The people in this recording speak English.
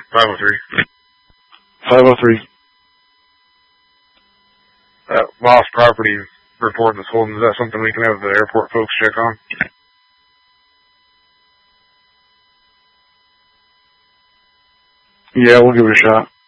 503. 503. Lost property report that's holding. Is that something we can have the airport folks check on? Yeah, we'll give it a shot.